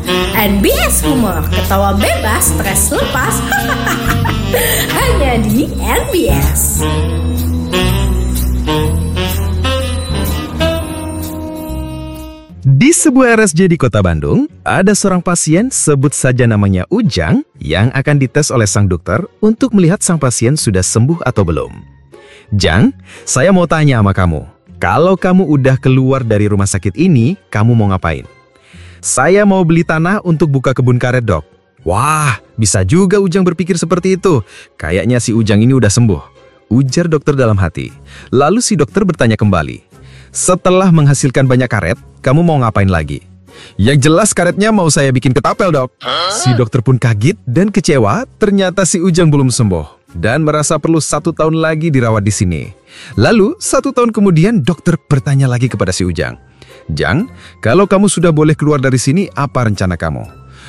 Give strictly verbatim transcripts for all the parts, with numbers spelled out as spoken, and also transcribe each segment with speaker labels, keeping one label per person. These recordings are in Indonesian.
Speaker 1: N B S Humor, ketawa bebas, stres lepas. Hanya di N B S.
Speaker 2: Di sebuah R S J di kota Bandung, ada seorang pasien, sebut saja namanya Ujang, yang akan dites oleh sang dokter untuk melihat sang pasien sudah sembuh atau belum. Jang, saya mau tanya sama kamu, kalau kamu udah keluar dari rumah sakit ini, kamu mau ngapain? Saya mau beli tanah untuk buka kebun karet, dok. Wah, bisa juga Ujang berpikir seperti itu. Kayaknya si Ujang ini udah sembuh, ujar dokter dalam hati. Lalu si dokter bertanya kembali, setelah menghasilkan banyak karet, kamu mau ngapain lagi? Yang jelas karetnya mau saya bikin ketapel, dok. Si dokter pun kaget dan kecewa, ternyata si Ujang belum sembuh dan merasa perlu satu tahun lagi dirawat di sini. Lalu, satu tahun kemudian dokter bertanya lagi kepada si Ujang, Jang, kalau kamu sudah boleh keluar dari sini, apa rencana kamu?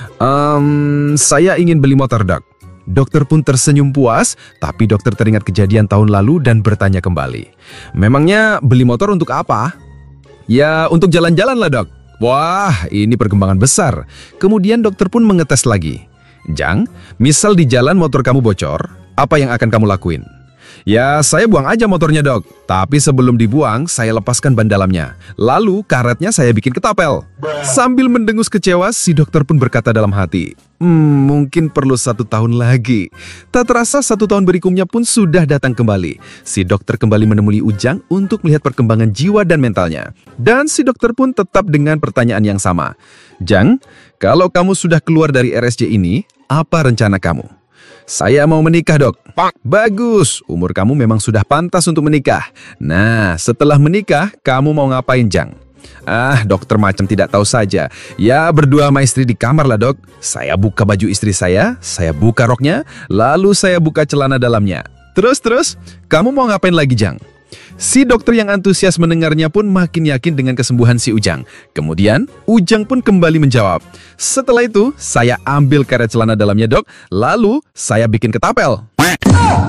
Speaker 2: Ehm, saya ingin beli motor, dok. Dokter pun tersenyum puas, tapi dokter teringat kejadian tahun lalu dan bertanya kembali. Memangnya beli motor untuk apa? Ya, untuk jalan-jalan lah, dok. Wah, ini perkembangan besar. Kemudian dokter pun mengetes lagi. Jang, misal di jalan motor kamu bocor, apa yang akan kamu lakuin? Ya, saya buang aja motornya, dok. Tapi sebelum dibuang, saya lepaskan ban dalamnya. Lalu, karetnya saya bikin ketapel. Sambil mendengus kecewa, si dokter pun berkata dalam hati, Hmm, mungkin perlu satu tahun lagi. Tak terasa satu tahun berikutnya pun sudah datang kembali. Si dokter kembali menemui Ujang untuk melihat perkembangan jiwa dan mentalnya. Dan si dokter pun tetap dengan pertanyaan yang sama. Jang, kalau kamu sudah keluar dari R S J ini, apa rencana kamu? Saya mau menikah, dok. Bagus, umur kamu memang sudah pantas untuk menikah. Nah, setelah menikah, kamu mau ngapain, Jang? Ah, dokter macam tidak tahu saja. Ya, berdua sama istri di kamar lah, dok. Saya buka baju istri saya, saya buka roknya, lalu saya buka celana dalamnya. Terus-terus, kamu mau ngapain lagi, Jang? Si dokter yang antusias mendengarnya pun makin yakin dengan kesembuhan si Ujang. Kemudian, Ujang pun kembali menjawab, setelah itu, saya ambil karet celana dalamnya, dok, lalu saya bikin ketapel.